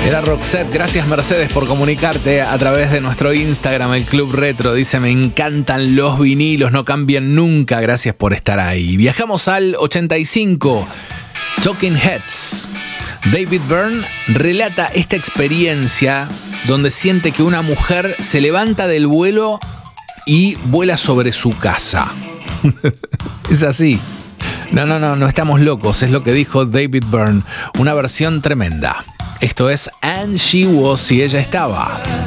Era Roxette. Gracias, Mercedes, por comunicarte a través de nuestro Instagram, el Club Retro. Dice, me encantan los vinilos, no cambian nunca. Gracias por estar ahí. Viajamos al 85. Talking Heads. David Byrne relata esta experiencia donde siente que una mujer se levanta del vuelo y vuela sobre su casa. Es así. No estamos locos, es lo que dijo David Byrne. Una versión tremenda. Esto es And She Was, si ella estaba.